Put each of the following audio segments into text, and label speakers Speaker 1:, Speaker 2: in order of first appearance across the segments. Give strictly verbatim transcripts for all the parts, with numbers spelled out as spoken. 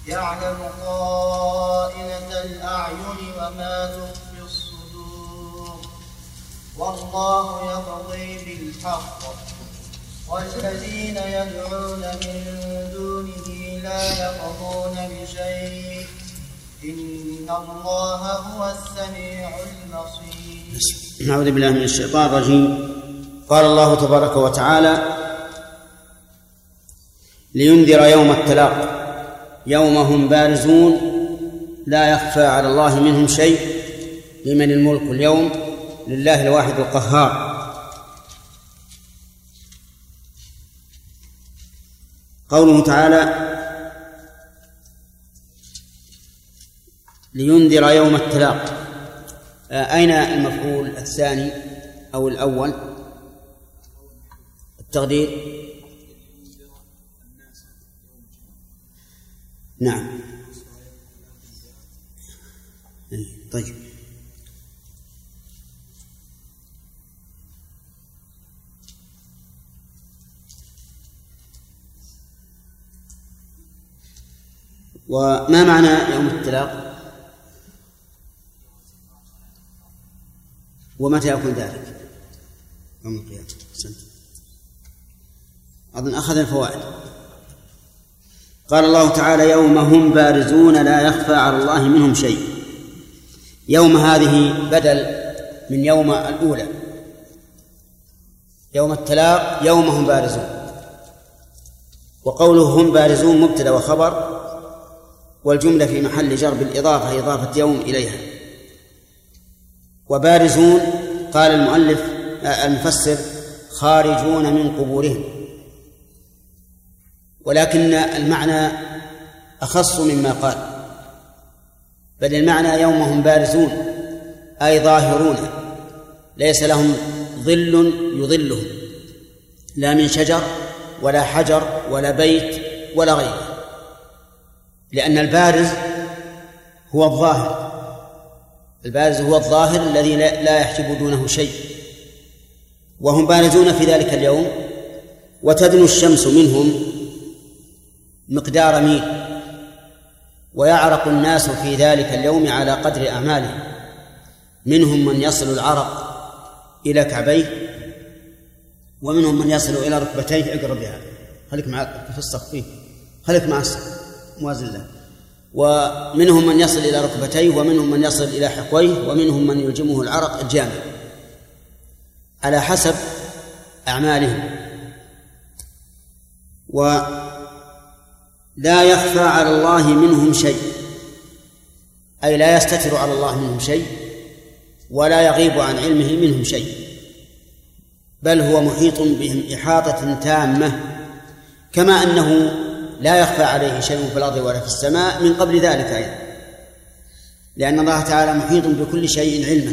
Speaker 1: يعلم خائنة الأعين وما تخفي الصدور والله يقضي بالحق والذين يدعون من دونه لا يقضون بشيء إن الله هو السميع البصير.
Speaker 2: نعوذ بالله من الشيطان الرجيم. قال الله تبارك وتعالى: لينذر يوم التلاق يوم هم بارزون لا يخفى على الله منهم شيء لمن الملك اليوم لله الواحد القهار. قوله تعالى: لينذر يوم التلاق، أين المفعول الثاني أو الأول؟ التقدير نعم. طيب، وما معنى يوم التلاق ومتى يكون ذلك؟ يوم القيامة. أظن أخذ الفوائد. قال الله تعالى: يوم هم بارزون لا يخفى على الله منهم شيء. يوم هذه بدل من يوم الأولى، يوم التلاق يوم هم بارزون، وقوله هم بارزون مبتدأ وخبر، والجملة في محل جر بالإضافة إضافة يوم إليها. وبارزون قال المؤلف المفسر خارجون من قبورهم، ولكن المعنى أخص مما قال، بل المعنى يوم هم بارزون أي ظاهرون، ليس لهم ظل يظلهم، لا من شجر ولا حجر ولا بيت ولا غيره، لأن البارز هو الظاهر، البارز هو الظاهر الذي لا يحجب دونه شيء. وهم بارزون في ذلك اليوم، وتدنو الشمس منهم مقدار ميل، ويعرق الناس في ذلك اليوم على قدر أعمالهم، منهم من يصل العرق إلى كعبيه، ومنهم من يصل إلى ركبتيه. اقرب بها، خليك مع في الصف فيه، خليك مع الصف موازن له. ومنهم من يصل إلى ركبتيه، ومنهم من يصل إلى حقويه، ومنهم من يلجمه العرق الجامع على حسب أعمالهم. ولا يخفى على الله منهم شيء، أي لا يستتر على الله منهم شيء، ولا يغيب عن علمه منهم شيء، بل هو محيط بهم إحاطة تامة، كما أنه لا يخفى عليه شيء في الأرض ولا في السماء من قبل ذلك أيضا، لأن الله تعالى محيط بكل شيء علما.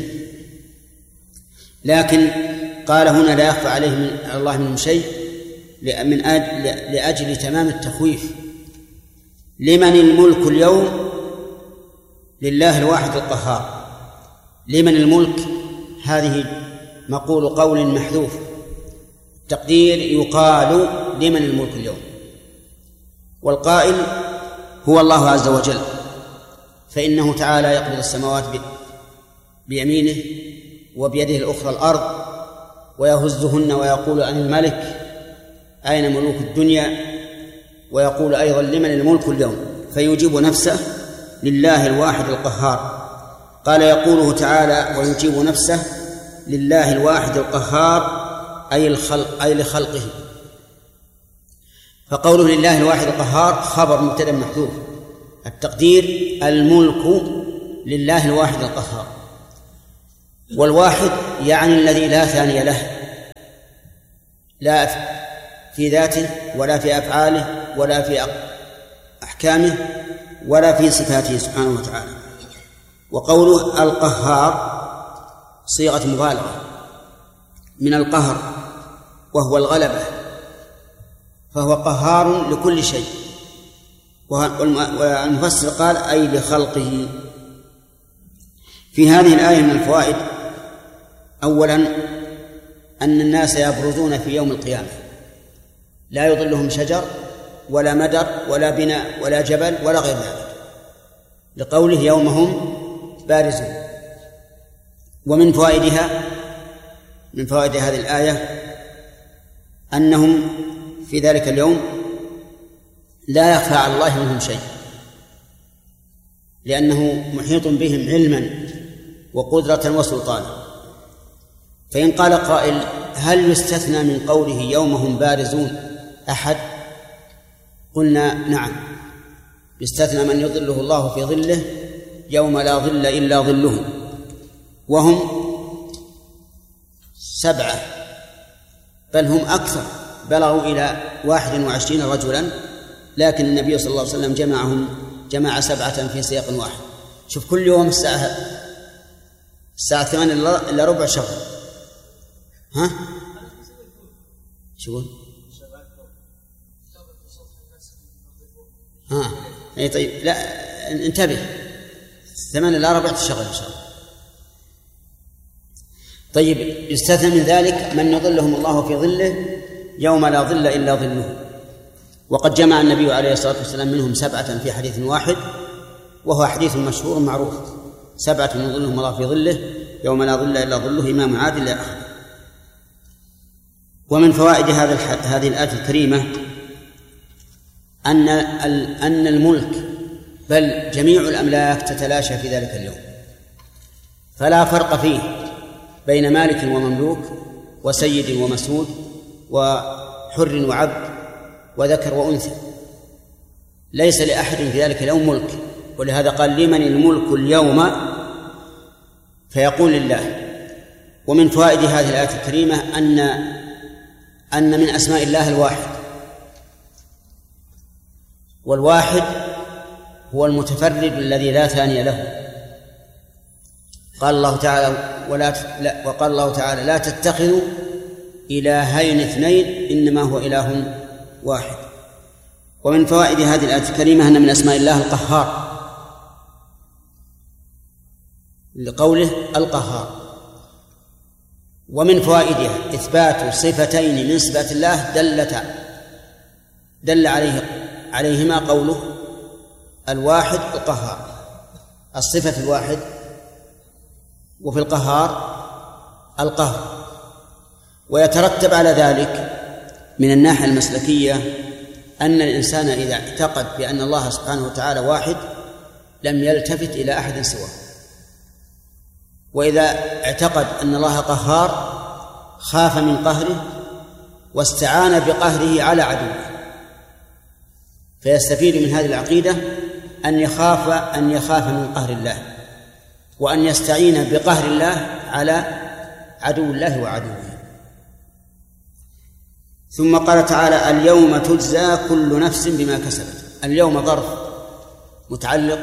Speaker 2: لكن قال هنا لا يخفى عليه من الله منهم شيء من أجل, لأجل تمام التخويف. لمن الملك اليوم لله الواحد القهار. لمن الملك هذه مقول قول محذوف، التقدير يقال لمن الملك اليوم، والقائل هو الله عز وجل، فإنه تعالى يقبض السماوات بيمينه وبيده الأخرى الأرض، ويهزهن ويقول أنا الملك أين ملوك الدنيا، ويقول أيضا لمن الملك اليوم، فيجيب نفسه لله الواحد القهار. قال يقوله تعالى ويجيب نفسه لله الواحد القهار أي الخلق أي لخلقه. فقوله لله الواحد القهار خبر مبتدأ محذوف، التقدير الملك لله الواحد القهار. والواحد يعني الذي لا ثاني له، لا في ذاته ولا في أفعاله ولا في أحكامه ولا في صفاته سبحانه وتعالى. وقوله القهار صيغة مبالغة من القهر وهو الغلبة، فهو قهار لكل شيء. والمفسر قال أي لخلقه. في هذه الآية من الفوائد: أولا أن الناس يبرزون في يوم القيامة، لا يضلهم شجر ولا مدر ولا بناء ولا جبل ولا غير ذلك، لقوله يوم هم بارزون. ومن فوائدها من فوائد هذه الآية أنهم في ذلك اليوم لا يخفى على الله منهم شيء، لأنه محيط بهم علما وقدرة وسلطانا. فإن قال قائل هل يستثنى من قوله يوم هم بارزون أحد؟ قلنا نعم، يستثنى من يظله الله في ظله يوم لا ظل إلا ظله، وهم سبعة بل هم أكثر، بلغوا إلى واحد وعشرين رجلا، لكن النبي صلى الله عليه وسلم جمعهم جمع سبعة في سياق واحد. شوف كل يوم الساعة الساعة ثمانية إلا ربع شهر. ها؟ شو؟ ها؟ أي طيب، لا انتبه، ثمانية إلا ربع تشغل إن شاء الله. طيب، يستثنى من ذلك من يظلهم الله في ظله يوم لا ظل إلا ظله، وقد جمع النبي عليه الصلاة والسلام منهم سبعة في حديث واحد، وهو حديث مشهور معروف: سبعة يظلهم الله في ظله يوم لا ظل إلا ظله، إمام عادل لا أحد. ومن فوائد هذا هذه الآية الكريمة أن أن الملك بل جميع الأملاك تتلاشى في ذلك اليوم، فلا فرق فيه بين مالك ومملوك وسيد ومسود وحر وعبد وذكر وأنثى، ليس لأحد في ذلك اليوم ملك. ولهذا قال لمن الملك اليوم، فيقول لله. ومن فوائد هذه الآية الكريمة أن أن من أسماء الله الواحد، والواحد هو المتفرد الذي لا ثاني له. قال الله تعالى ولا لا وقال الله تعالى لا تتخذوا إلهين اثنين إنما هو إله واحد. ومن فوائد هذه الآية الكريمة أن من أسماء الله القهار، لقوله القهار. ومن فوائدها إثبات صفتين من صفات الله دلتا دل عليه عليهما قوله الواحد القهار، الصفة في الواحد وفي القهار القهر. ويترتب على ذلك من الناحية المسلكية أن الإنسان إذا اعتقد بأن الله سبحانه وتعالى واحد لم يلتفت إلى أحد سواه، وإذا اعتقد أن الله قهار خاف من قهره واستعان بقهره على عدوه. فيستفيد من هذه العقيدة أن يخاف أن يخاف من قهر الله، وأن يستعين بقهر الله على عدو الله وعدوه. ثم قال تعالى اليوم تجزى كل نفس بما كسبت. اليوم ظرف متعلق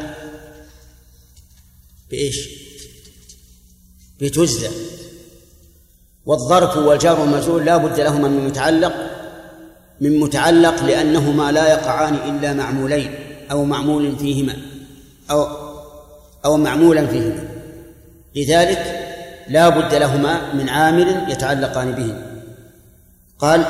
Speaker 2: بإيش؟ بتجزى، والظرف والجار والمجرور لا بد لهما من متعلق من متعلق لأنهما لا يقعان إلا معمولين أو معمول فيهما أو أو معمولا فيهما، لذلك لا بد لهما من عامل يتعلقان به. قال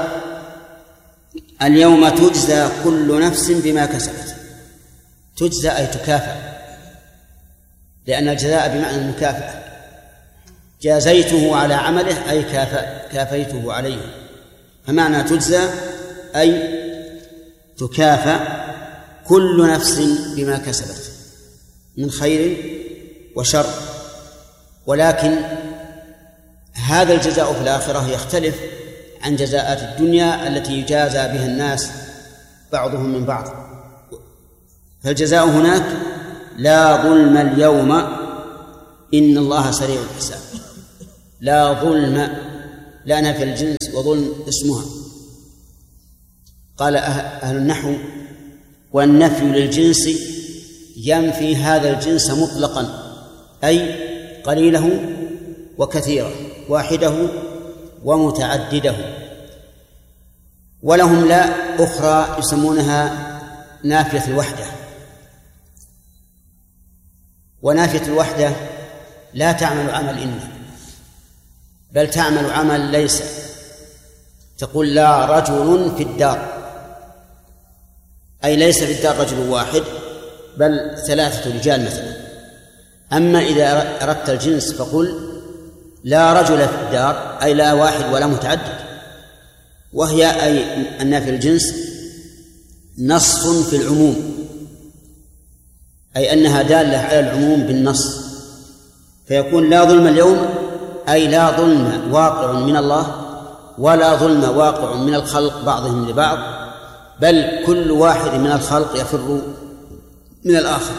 Speaker 2: اليوم تجزى كل نفس بما كسبت. تجزى أي تكافأ، لأن الجزاء بمعنى المكافأة. جازيته على عمله أي كافيته عليه، فمعنى تجزى أي تكافأ كل نفس بما كسبت من خير وشر. ولكن هذا الجزاء في الآخرة يختلف عن جزاءات الدنيا التي يجازى بها الناس بعضهم من بعض. فالجزاء هناك لا ظلم اليوم إن الله سريع الحساب. لا ظلم، لا نفي الجنس وظلم اسمها. قال أهل النحو والنفي للجنس ينفي هذا الجنس مطلقا، أي قليله وكثيره، واحده ومتعدده. ولهم لا أخرى يسمونها نافية الوحدة. ونافية الوحدة لا تعمل عمل إن، بل تعمل عمل ليس. تقول لا رجل في الدار، أي ليس في الدار رجل واحد بل ثلاثة رجال مثلا. أما إذا أردت الجنس فقل لا رجل في الدار، أي لا واحد ولا متعدد، وهي أي أن في الجنس نص في العموم، أي أنها دالة على العموم بالنص، فيكون لا ظلم اليوم أي لا ظلم واقع من الله ولا ظلم واقع من الخلق بعضهم لبعض، بل كل واحد من الخلق يفر من الآخر.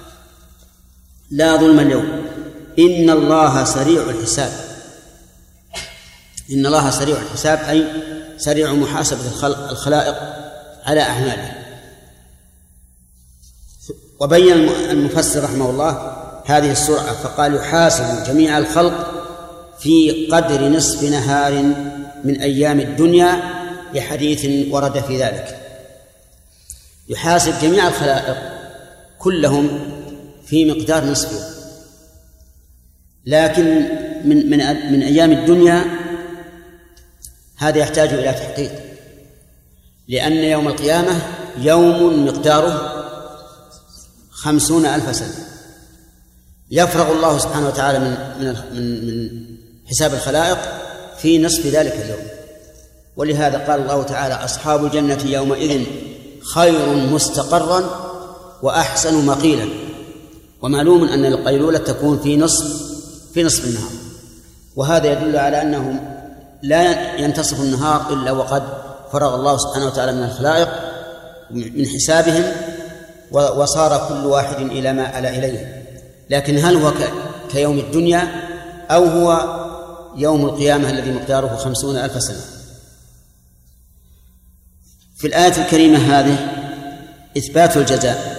Speaker 2: لا ظلم اليوم. إن الله سريع الحساب. إن الله سريع الحساب أي سريع محاسبة الخلق الخلائق على أعماله. وبين المفسر رحمه الله هذه السرعة فقال يحاسب جميع الخلق في قدر نصف نهار من أيام الدنيا، لحديث ورد في ذلك. يحاسب جميع الخلائق كلهم في مقدار نصف يوم، لكن من من من أيام الدنيا هذا يحتاج إلى تحقيق، لأن يوم القيامة يوم مقداره خمسون ألف سنة، يفرغ الله سبحانه وتعالى من من من, من حساب الخلائق في نصف ذلك اليوم. ولهذا قال الله تعالى أصحاب الجنة يومئذ خير مستقرا وأحسن مقيلا. ومعلوم أن القيلولة تكون في نصف في نصف النهار، وهذا يدل على أنهم لا ينتصف النهار إلا وقد فرغ الله سبحانه وتعالى من الخلائق من حسابهم، وصار كل واحد إلى ما آل إليه. لكن هل هو كيوم الدنيا أو هو يوم القيامة الذي مقداره خمسون ألف سنة؟ في الآية الكريمة هذه إثبات الجزاء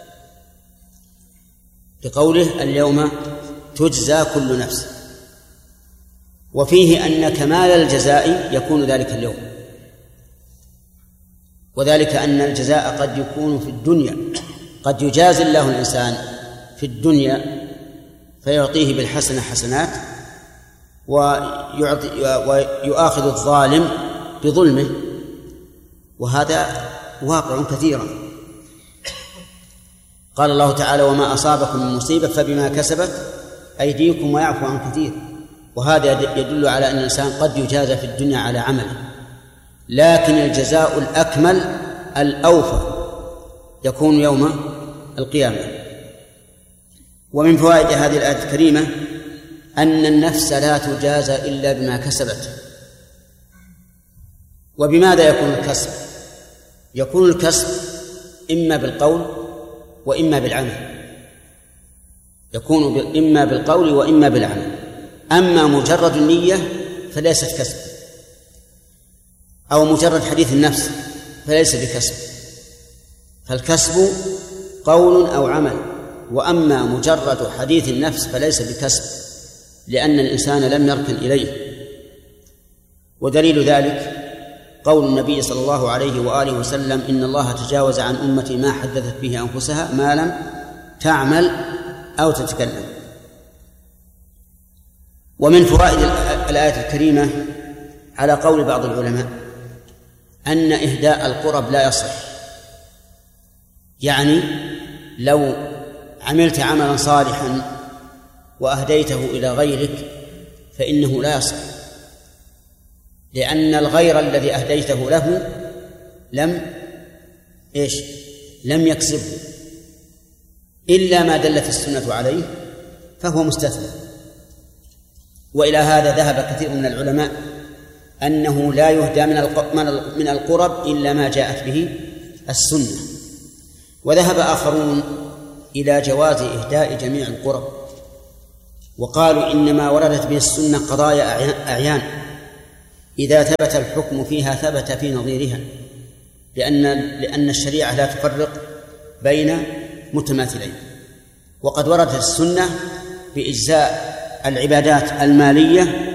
Speaker 2: بقوله اليوم تجزى كل نفس، وفيه أن كمال الجزاء يكون ذلك اليوم، وذلك أن الجزاء قد يكون في الدنيا، قد يجازي الله الإنسان في الدنيا فيعطيه بالحسنة حسنات ويعطي ويؤاخذ الظالم بظلمه، وهذا واقع كثيرا. قال الله تعالى وما أصابكم من مصيبة فبما كسبت أيديكم ويعفو عن كثير، وهذا يدل على أن الإنسان قد يجازى في الدنيا على عمله، لكن الجزاء الأكمل الأوفى يكون يوم القيامة. ومن فوائد هذه الآية الكريمة أن النفس لا تجازى إلا بما كسبت. وبماذا يكون الكسب؟ يكون الكسب إما بالقول وإما بالعمل، يكون إما بالقول وإما بالعمل. أما مجرد النية فليست كسب، أو مجرد حديث النفس فليس بكسب، فالكسب قول أو عمل. وأما مجرد حديث النفس فليس بكسب، لأن الإنسان لم يركن إليه. ودليل ذلك قول النبي صلى الله عليه وآله وسلم إن الله تجاوز عن أمتي ما حدثت به أنفسها ما لم تعمل أو تتكلم. ومن فوائد الآية الكريمة على قول بعض العلماء أن إهداء القرب لا يصح، يعني لو عملت عملا صالحا وأهديته إلى غيرك فإنه لا يصح، لأن الغير الذي أهديته له لم إيش لم يكسبه، إلا ما دلت السنة عليه فهو مستثنى. وإلى هذا ذهب كثير من العلماء أنه لا يهدى من القرب إلا ما جاءت به السنة. وذهب آخرون إلى جواز إهداء جميع القرب، وقالوا إنما وردت به السنة قضايا أعيان إذا ثبت الحكم فيها ثبت في نظيرها، لأن لأن الشريعة لا تفرق بين متماثلين. وقد وردت السنة بإجزاء العبادات المالية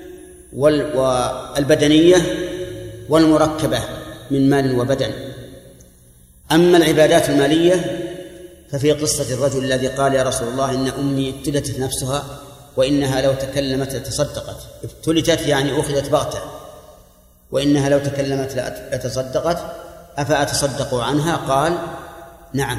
Speaker 2: والبدنية والمركبة من مال وبدن. أما العبادات المالية ففي قصة الرجل الذي قال يا رسول الله إن أمي ابتلتت نفسها وإنها لو تكلمت لتصدقت. ابتلتت يعني أخذت بغتة، وإنها لو تكلمت لتصدقت، أفأتصدق عنها؟ قال نعم.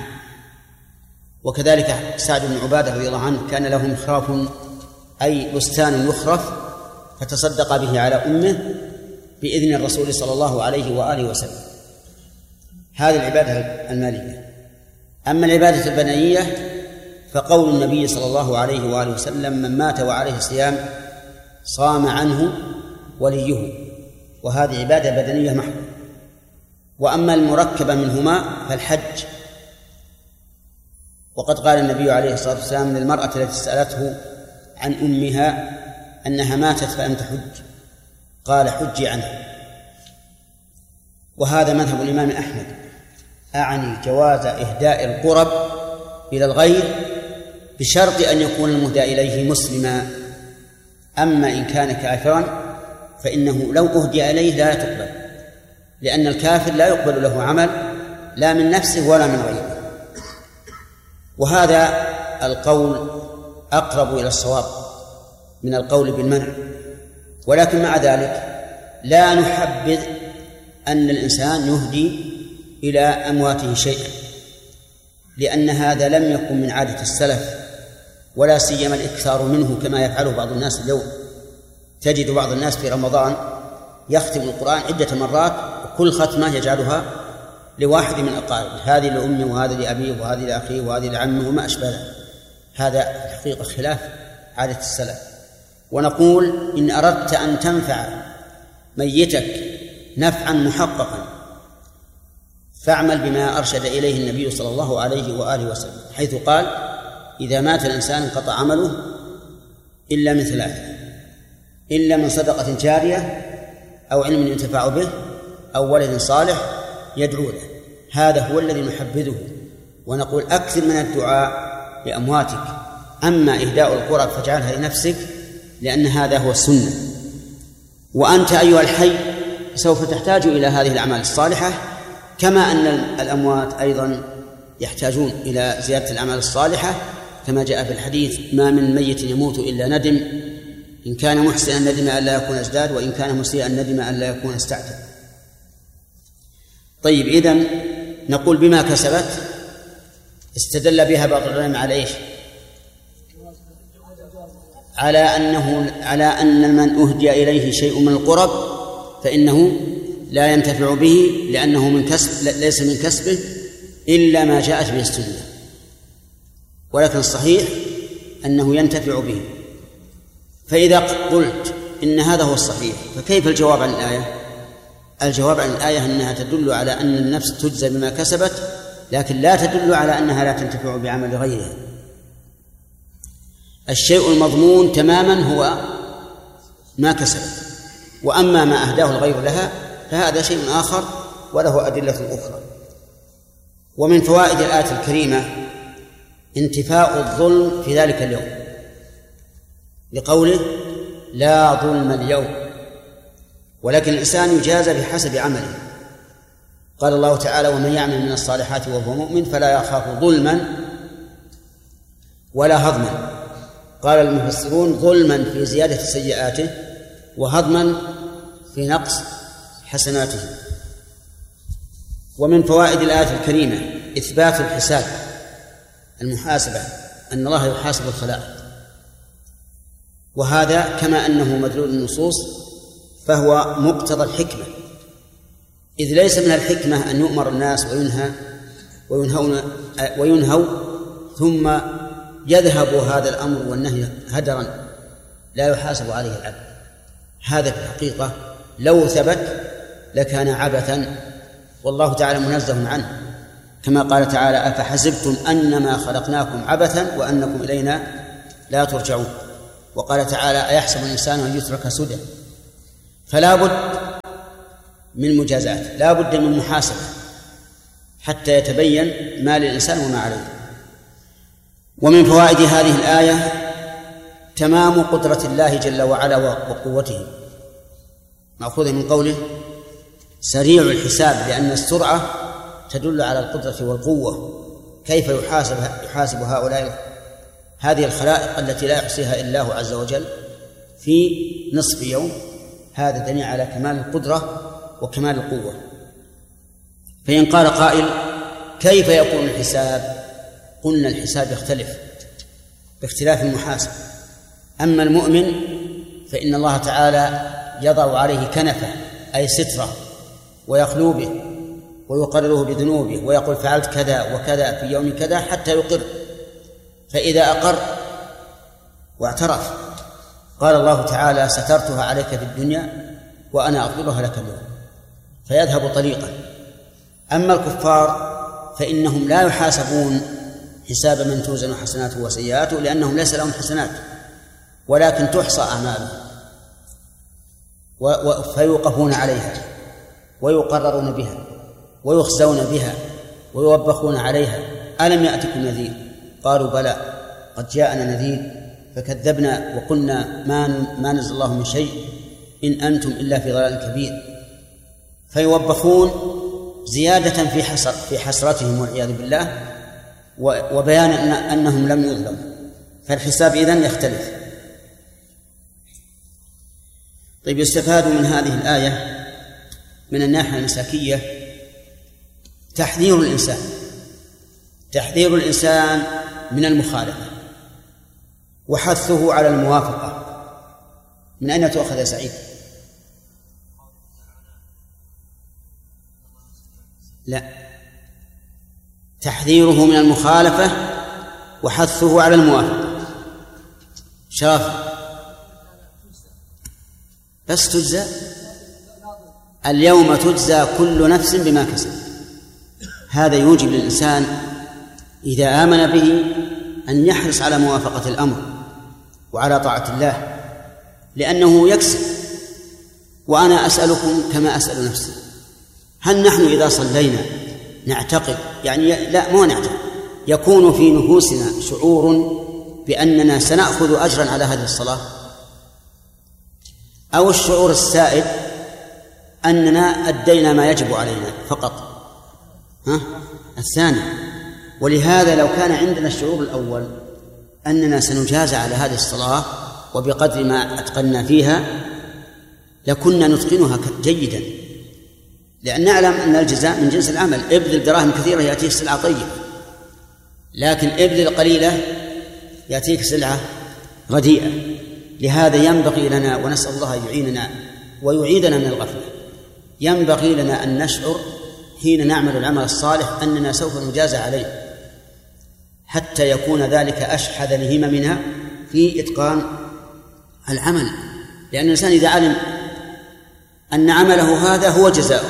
Speaker 2: وكذلك سعد بن عبادة رضي الله عنه كان له مخراف أي بستان يخرف فتصدق به على أمه بإذن الرسول صلى الله عليه وآله وسلم. هذه العبادة المالية. أما العبادة البدنية فقول النبي صلى الله عليه وآله وسلم: من مات وعليه صيام صام عنه وليه، وهذه عبادة بدنية محضة. وأما المركبة منهما فالحج، وقد قال النبي عليه الصلاة والسلام للمرأة التي سألته عن أمها أنها ماتت فلم تحج قال: حجي عنها. وهذا مذهب الإمام أحمد، أعني جواز إهداء القرب إلى الغير بشرط أن يكون المهدى إليه مسلما. أما إن كان كافرا فإنه لو أهدي إليه لا تقبل، لأن الكافر لا يقبل له عمل لا من نفسه ولا من غيره. وهذا القول أقرب إلى الصواب من القول بالمنع، ولكن مع ذلك لا نحبذ أن الإنسان يهدي إلى أمواته شيئا، لأن هذا لم يكن من عادة السلف، ولا سيما الإكثار منه كما يفعله بعض الناس اليوم. تجد بعض الناس في رمضان يختم القرآن عدة مرات، وكل ختمة يجعلها لواحد من أقاربه، هذه لأمه وهذه لأبيه وهذه لأخيه وهذه لعمه وما أشبه ذلك. هذا في الحقيقة خلاف عادة السلف. ونقول: إن أردت أن تنفع ميتك نفعا محققا فاعمل بما أرشد إليه النبي صلى الله عليه وآله وسلم، حيث قال: إذا مات الإنسان انقطع عمله إلا من ثلاثة: إلا من صدقة جارية أو علم ينتفع به أو ولد صالح يدعو له. هذا هو الذي نحبذه، ونقول: أكثر من الدعاء لأمواتك. أما إهداء القرب فاجعلها لنفسك، لأن هذا هو السنة. وأنت أيها الحي سوف تحتاج إلى هذه الأعمال الصالحة، كما أن الأموات أيضا يحتاجون إلى زيادة الأعمال الصالحة، كما جاء في الحديث: ما من ميت يموت إلا ندم، إن كان محسنا ندم أن لا يكون ازداد، وإن كان مسيئا ندم أن لا يكون استعجل. طيب، إذن نقول بما كسبت استدل بها بعض العلماء على إيش؟ على أنه على أن من أهدي إليه شيء من القرب فإنه لا ينتفع به، لأنه من كسب ليس من كسبه إلا ما جاءت به السنة. ولكن الصحيح أنه ينتفع به. فإذا قلت إن هذا هو الصحيح، فكيف الجواب عن الآية؟ الجواب عن الآية أنها تدل على أن النفس تجزى بما كسبت، لكن لا تدل على أنها لا تنتفع بعمل غيرها. الشيء المضمون تماما هو ما كسبت، وأما ما أهداه الغير لها فهذا شيء آخر وله أدلة أخرى. ومن فوائد الآية الكريمة انتفاء الظلم في ذلك اليوم، لقوله: لا ظلم اليوم، ولكن الإنسان يجازى بحسب عمله. قال الله تعالى: ومن يعمل من الصالحات وهو مؤمن فلا يخاف ظلما ولا هضما. قال المفسرون: ظلما في زيادة سيئاته، وهضما في نقص حسناته. ومن فوائد الآية الكريمة إثبات الحساب، المحاسبة، أن الله يحاسب الخلائق، وهذا كما أنه مدلول النصوص فهو مقتضى الحكمة، إذ ليس من الحكمة أن يؤمر الناس وينهى وينهون وينهوا ثم يذهب هذا الأمر والنهي هدرا لا يحاسب عليه العبد. هذا في الحقيقة لو ثبت لكان عبثا، والله تعالى منزه عنه، كما قال تعالى: أفحسبتم أنما خلقناكم عبثا وأنكم إلينا لا ترجعون. وقال تعالى: أيحسب الإنسان أن يترك سدى. فلا بد من مجازات، لا بد من محاسبة حتى يتبين ما للإنسان وما عليه. ومن فوائد هذه الآية تمام قدرة الله جل وعلا وقوته، مأخوذ من قوله: سريع الحساب، لأن السرعة تدل على القدرة والقوة. كيف يحاسب يحاسب هؤلاء هذه الخلائق التي لا يحصيها إلا الله عز وجل في نصف يوم؟ هذا دليل على كمال القدرة وكمال القوة. فإن قال قائل كيف يكون الحساب؟ قلنا الحساب يختلف باختلاف المحاسب. أما المؤمن فإن الله تعالى يضع عليه كنفة أي سترة ويخلو به ويقرره بذنوبه ويقول فعلت كذا وكذا في يوم كذا حتى يقر، فإذا أقر واعترف قال الله تعالى سترتها عليك في الدنيا وأنا أغفرها لك اليوم، فيذهب طريقا. أما الكفار فإنهم لا يحاسبون حساب من توزن حسناته وسيئاته، لأنهم ليس لهم حسنات ولكن تحصى أعمالهم فيوقفون عليها ويقررون بها ويخزون بها ويوبخون عليها. ألم يأتكم نذير؟ قالوا بلى قد جاءنا نذير فكذبنا وقلنا ما ما نزل الله من شيء إن أنتم إلا في ضلال كبير، فيوبخون زيادة في حسر في حسرتهم والعياذ بالله وبيان أن أنهم لم يظلموا، فالحساب إذن يختلف. طيب، يستفاد من هذه الآية من الناحية المساكية تحذير الإنسان تحذير الإنسان من المخالفة وحثه على الموافقة. من أين تؤخذ يا سعيد؟ لا، تحذيره من المخالفة وحثه على الموافقة. شرف بس تجزى اليوم تجزى كل نفس بما كسبت. هذا يوجب للإنسان إذا آمن به أن يحرص على موافقة الأمر وعلى طاعة الله، لأنه يكسب. وأنا أسألكم كما أسأل نفسي، هل نحن إذا صلينا نعتقد يعني لا مو نعتقد يكون في نفوسنا شعور بأننا سنأخذ أجرا على هذه الصلاة، أو الشعور السائد أننا أدينا ما يجب علينا فقط؟ ها؟ الثاني. ولهذا لو كان عندنا الشعور الأول أننا سنجازى على هذه الصلاة وبقدر ما أتقنا فيها لكنا نتقنها جيدا، لأن نعلم أن الجزاء من جنس العمل. ابذل دراهم كثيرة يأتيك سلعة طيبة، لكن ابذل قليلة يأتيك سلعة رديئة. لهذا ينبغي لنا، ونسأل الله يعيننا ويعيدنا من الغفلة، ينبغي لنا أن نشعر حين نعمل العمل الصالح أننا سوف نجازى عليه، حتى يكون ذلك أشحذ لهممنا في إتقان العمل. لأن الإنسان إذا علم أن عمله هذا هو جزاؤه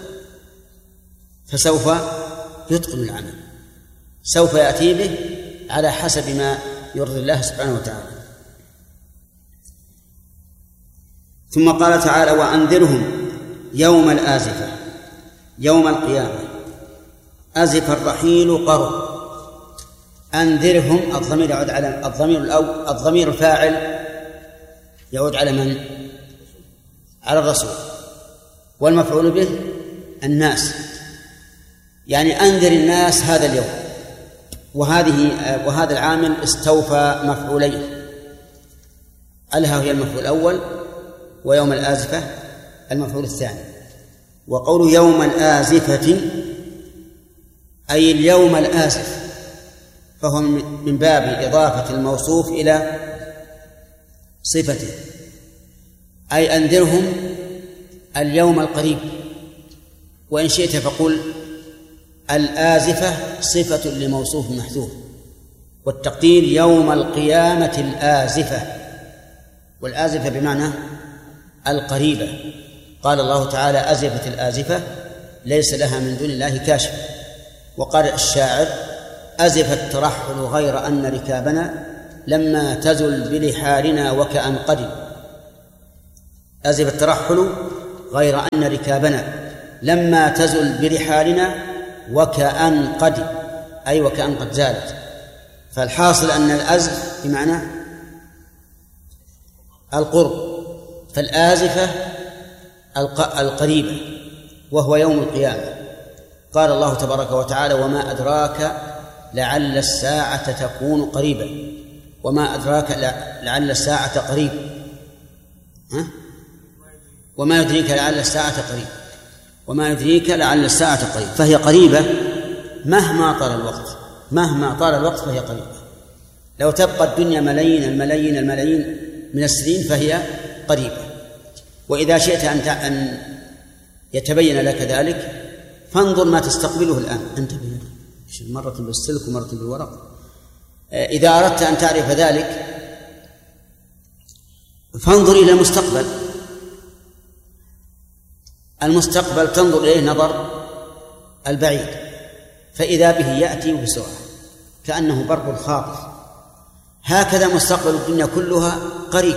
Speaker 2: فسوف يتقن العمل، سوف يأتي به على حسب ما يرضي الله سبحانه وتعالى. ثم قال تعالى وأنذرهم يوم الآزفة، يوم القيامة. أزف الرحيل قرب. أنذرهم الضمير يعود على الضمير الأول، الضمير الفاعل يعود على من؟ على الرسول، والمفعول به الناس، يعني أنذر الناس هذا اليوم. وهذه وهذا العامل استوفى مفعولين، ألها هي المفعول الأول ويوم الآزفة المفعول الثاني. وقول يوم الآزفة أي اليوم الآزف، فهو من باب إضافة الموصوف إلى صفته، أي أنذرهم اليوم القريب. وإن شئت فقل الآزفة صفة لموصوف محذوف، والتقدير يوم القيامة الآزفة، والآزفة بمعنى القريبة. قال الله تعالى أزفت الآزفة ليس لها من دون الله كاشف. وقال الشاعر أزف الترحل غير أن ركابنا لما تزل بلحارنا وكأن قدم. أزف الترحل غير أن ركابنا لما تزل برحالنا وكأن قدم، أي وكأن قد زالت. فالحاصل أن الأزف بمعنى القرب، فالآزفة القريبة وهو يوم القيامة. قال الله تبارك وتعالى وما أدراك لعل الساعة تكون قريبا. وما أدراك لعل الساعة قريب، ها؟ وما يدريك لعل الساعة قريب. وما يدريك لعل الساعة قريب، فهي قريبة مهما طال الوقت، مهما طال الوقت فهي قريبة. لو تبقى الدنيا ملايين الملايين الملايين من السنين فهي قريبة. وإذا شئت أن يتبين لك ذلك فانظر ما تستقبله الآن أنت مرة بالسلك ومرة بالورق. إذا أردت أن تعرف ذلك فانظر إلى المستقبل. المستقبل تنظر إليه نظر البعيد، فإذا به يأتي بسرعة كأنه برق خاطف. هكذا مستقبل الدنيا كلها قريب،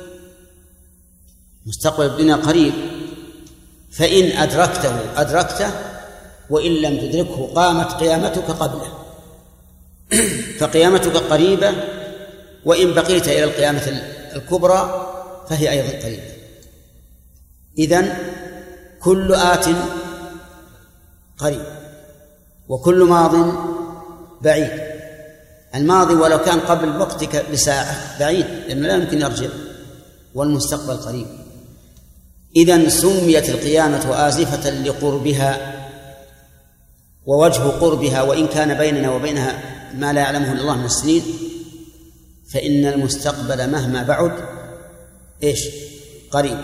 Speaker 2: مستقبل الدنيا قريب، فإن أدركته أدركته، وإن لم تدركه قامت قيامتك قبله، فقيامتك قريبة، وإن بقيت إلى القيامة الكبرى فهي أيضا قريبة. إذن كل آت قريب وكل ماض بعيد. الماضي ولو كان قبل وقتك بساعة بعيد لأنه لا يمكن يرجع، والمستقبل قريب. إذن سميت القيامة آزفة لقربها ووجه قربها، وإن كان بيننا وبينها ما لا يعلمه إلا الله من السنين، فإن المستقبل مهما بعد إيش؟ قريب.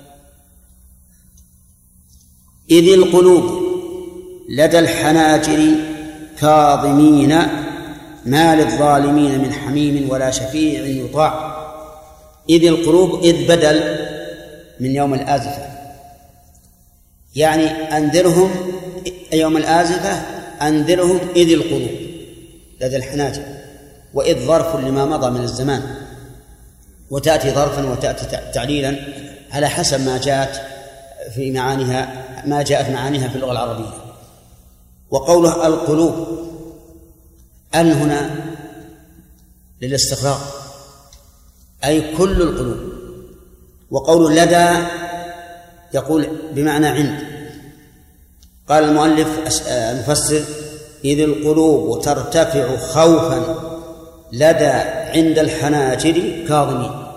Speaker 2: إذ القلوب لدى الحناجر كاظمين ما للظالمين من حميم ولا شفيع يطاع. إذ القلوب، إذ بدل من يوم الآزفة، يعني أنذرهم يوم الآزفة، أنذرهم إذ القلوب لدى الحناجر، وإذ ظرف لما مضى من الزمان، وتأتي ظرفا وتأتي تعليلا على حسب ما جاءت في معانيها، ما جاءت معانيها في اللغة العربية. وقوله القلوب أن هنا للاستغراق، أي كل القلوب. وقول لدى يقول بمعنى عند. قال المؤلف المفسر إذ القلوب ترتفع خوفا لدى عند الحناجر كاظمين.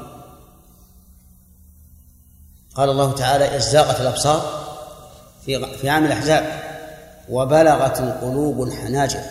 Speaker 2: قال الله تعالى إذ زاغت الأبصار في في عام الأحزاب وبلغت القلوب الحناجر.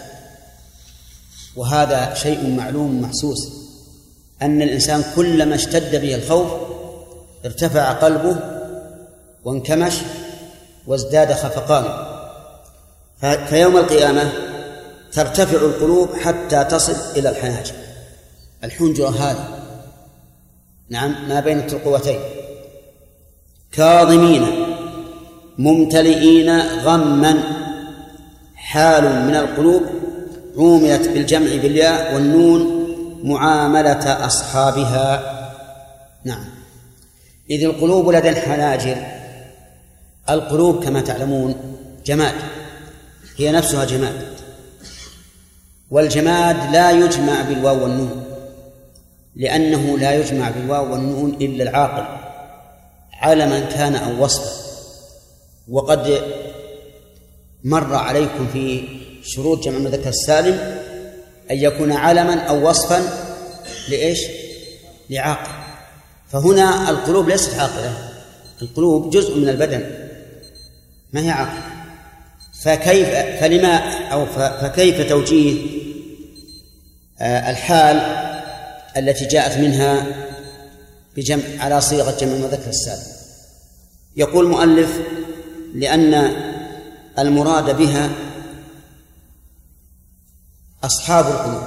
Speaker 2: وهذا شيء معلوم محسوس، أن الإنسان كلما اشتد به الخوف ارتفع قلبه وانكمش وازداد خفقانه. فيوم القيامة ترتفع القلوب حتى تصل إلى الحناجر، الحنجرة هذه، نعم، ما بين الترقوتين. كاظمين ممتلئين غما، حال من القلوب عوملت بالجمع بالياء والنون معاملة أصحابها. نعم. إذ القلوب لدى الحناجر، القلوب كما تعلمون جماد، هي نفسها جماد، والجماد لا يجمع بالواو والنون، لأنه لا يجمع بالواو والنون إلا العاقل علما كان أو وصفا. وقد مر عليكم في شروط جمع المذكر السالم أن يكون علما أو وصفا لإيش؟ لعاقل. فهنا القلوب ليست عاقلة، القلوب جزء من البدن ما هي عاقلة. فكيف فلما أو فكيف توجيه الحال التي جاءت منها بجمع على صيغة جمع المذكر السالم؟ يقول المؤلف لأن المراد بها أصحاب القلوب.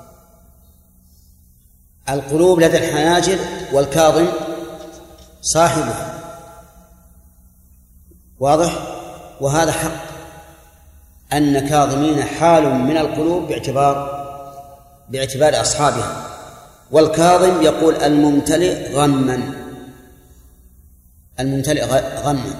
Speaker 2: القلوب لدى الحناجر والكاظم صاحبها، واضح؟ وهذا حق أن كاظمين حال من القلوب باعتبار باعتبار أصحابها. والكاظم يقول الممتلئ غما، الممتلئ غما.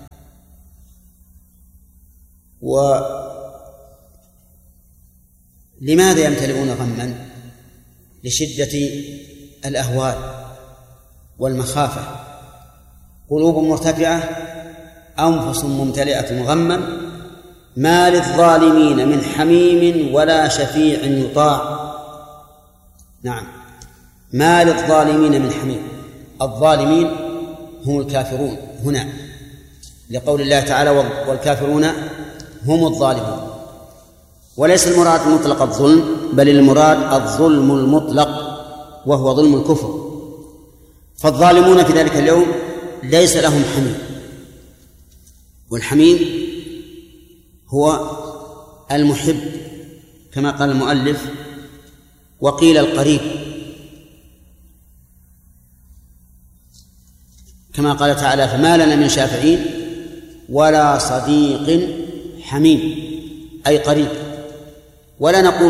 Speaker 2: ولماذا يمتلئون غما؟ لشدة الأهوال والمخافة. قلوب مرتفعة، أنفس ممتلئة غما، ما للظالمين من حميم ولا شفيع يطاع. نعم، ما للظالمين من حميم. الظالمين هم الكافرون هنا، لقول الله تعالى والكافرون هم الظالمون. وليس المراد مطلق الظلم، بل المراد الظلم المطلق وهو ظلم الكفر. فالظالمون في ذلك اليوم ليس لهم حميم، والحميم هو المحب كما قال المؤلف، وقيل القريب كما قال تعالى فما لنا من شافعين ولا صديق حميم، أي قريب. ولا نقول